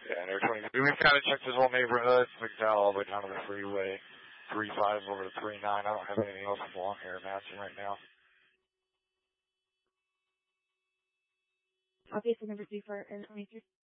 Yeah, and every 20. We've kind of checked this whole neighborhood, McDowell, all the way down to the freeway, 3.5 over to 3.9. I don't have anything else along here matching right now. Okay, so number 3 for 23.